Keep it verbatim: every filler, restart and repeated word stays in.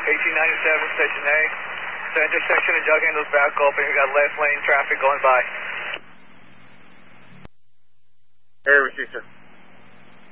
eighteen ninety-seven, Station A. The intersection of Jug Handle's back open. We got left lane traffic going by. Hey, receiver.